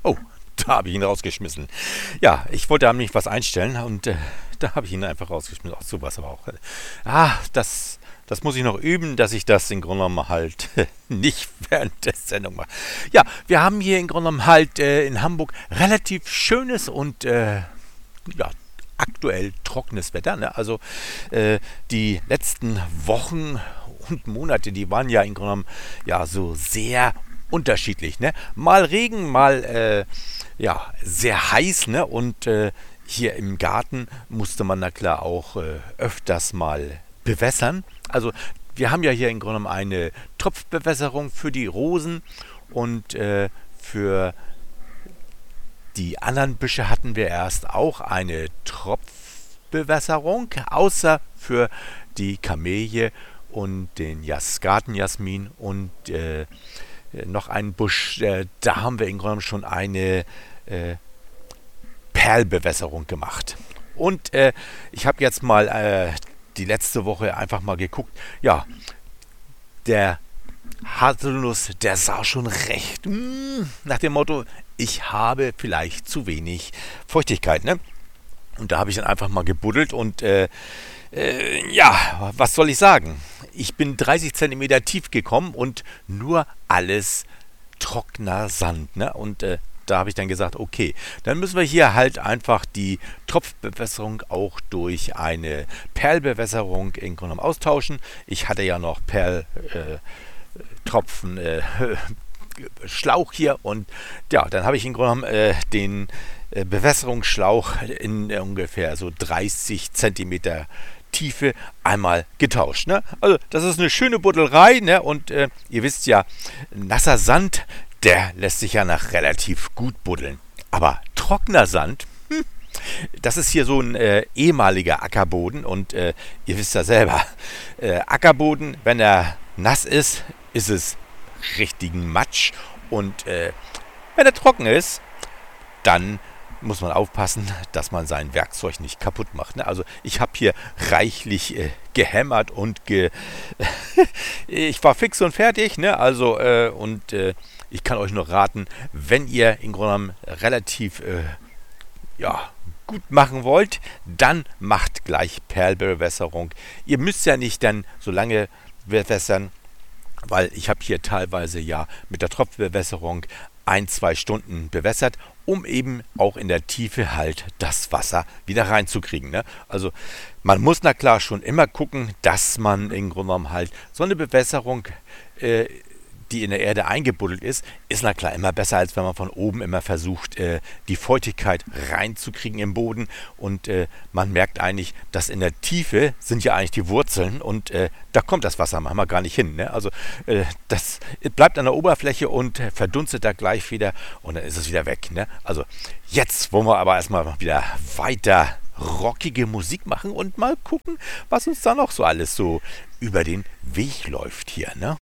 Oh, da habe ich ihn rausgeschmissen. Ja, ich wollte nämlich was einstellen und da habe ich ihn einfach rausgeschmissen. Ach, sowas aber auch. Das muss ich noch üben, dass ich das im Grunde genommen halt nicht während der Sendung mache. Ja, wir haben hier im Grunde genommen halt in Hamburg relativ schönes und ja, aktuell trockenes Wetter. Ne? Also die letzten Wochen und Monate, die waren ja im Grunde genommen ja so sehr unterschiedlich. Ne? Mal Regen, mal ja, sehr heiß. Ne? Und hier im Garten musste man na klar auch öfters mal bewässern. Also wir haben ja hier im Grunde genommen eine Tropfbewässerung für die Rosen und für die anderen Büsche hatten wir erst auch eine Tropfbewässerung, außer für die Kamelie und den Gartenjasmin und noch einen Busch, da haben wir im Grunde schon eine Perlbewässerung gemacht. Und ich habe jetzt mal die letzte Woche einfach mal geguckt. Ja, der Haselnuss, der sah schon recht nach dem Motto, ich habe vielleicht zu wenig Feuchtigkeit. Ne? Und da habe ich dann einfach mal gebuddelt und ja, was soll ich sagen? Ich bin 30 Zentimeter tief gekommen und nur alles trockener Sand. Ne? Und da habe ich dann gesagt, okay, dann müssen wir hier halt einfach die Tropfbewässerung auch durch eine Perlbewässerung im Grunde genommen austauschen. Ich hatte ja noch Perltropfen Schlauch hier und ja, dann habe ich im Grunde genommen den Bewässerungsschlauch in ungefähr so 30 Zentimeter Tiefe einmal getauscht. Ne? Also das ist eine schöne Buddelei, ne? Und ihr wisst ja, nasser Sand, der lässt sich ja nach relativ gut buddeln. Aber trockener Sand, das ist hier so ein ehemaliger Ackerboden und ihr wisst ja selber, Ackerboden, wenn er nass ist, ist es richtigen Matsch und wenn er trocken ist, dann muss man aufpassen, dass man sein Werkzeug nicht kaputt macht. Ne? Also ich habe hier reichlich gehämmert und ich war fix und fertig. Ne? Also ich kann euch nur raten, wenn ihr im Grunde genommen relativ ja, gut machen wollt, dann macht gleich Perlbewässerung. Ihr müsst ja nicht dann so lange bewässern, weil ich habe hier teilweise ja mit der Tropfbewässerung 1, 2 Stunden bewässert, um eben auch in der Tiefe halt das Wasser wieder reinzukriegen. Ne? Also man muss na klar schon immer gucken, dass man im Grunde genommen halt so eine Bewässerung, die in der Erde eingebuddelt ist na klar immer besser, als wenn man von oben immer versucht, die Feuchtigkeit reinzukriegen im Boden. Und man merkt eigentlich, dass in der Tiefe sind ja eigentlich die Wurzeln und da kommt das Wasser manchmal gar nicht hin. Ne? Also das bleibt an der Oberfläche und verdunstet da gleich wieder und dann ist es wieder weg. Ne? Also jetzt wollen wir aber erstmal wieder weiter rockige Musik machen und mal gucken, was uns da noch so alles so über den Weg läuft hier. Ne?